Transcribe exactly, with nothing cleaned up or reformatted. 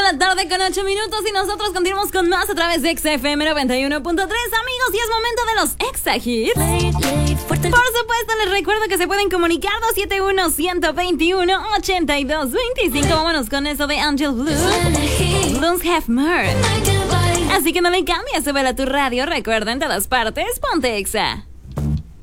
la tarde con ocho minutos y nosotros continuamos con más a través de X F M noventa y uno punto tres, amigos, y es momento de los Exa Hits. Por supuesto, les recuerdo que se pueden comunicar dos siete uno, uno dos uno, ocho dos dos cinco. Vámonos con eso de Angel Blue. Don't have more. Así que no le cambies, súbela a tu radio. Recuerda, en todas partes, ponte Exa.